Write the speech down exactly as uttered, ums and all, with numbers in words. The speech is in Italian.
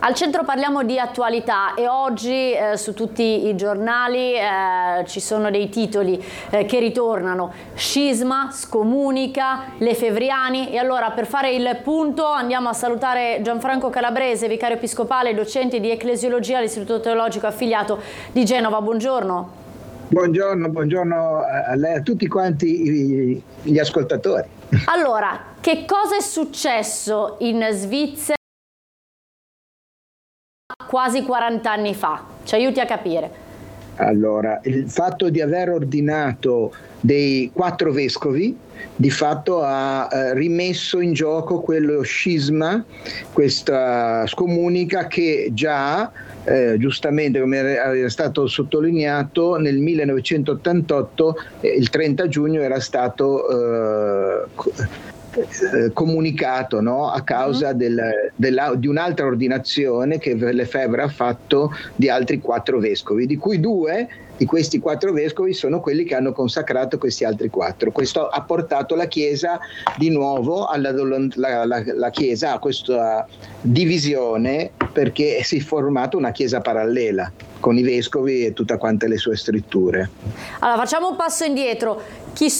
Al centro parliamo di attualità e oggi eh, su tutti i giornali eh, ci sono dei titoli eh, che ritornano: scisma, scomunica, Lefebvriani. E allora, per fare il punto, andiamo a salutare Gianfranco Calabrese, vicario episcopale, docente di ecclesiologia all'Istituto Teologico affiliato di Genova. Buongiorno. Buongiorno, buongiorno a lei, a tutti quanti gli ascoltatori. Allora, che cosa è successo in Svizzera quasi quaranta anni fa? Ci aiuti a capire. Allora, il fatto di aver ordinato dei quattro vescovi di fatto ha eh, rimesso in gioco quello scisma, questa scomunica che già eh, giustamente, come era stato sottolineato, nel millenovecentottantotto eh, il trenta giugno era stato eh, comunicato, no? A causa del, della, di un'altra ordinazione che Lefebvre ha fatto di altri quattro vescovi, di cui due di questi quattro vescovi sono quelli che hanno consacrato questi altri quattro. Questo ha portato la Chiesa di nuovo alla la, la, la Chiesa a questa divisione, perché si è formata una Chiesa parallela con i vescovi e tutte quante le sue scritture. Allora, facciamo un passo indietro. Chi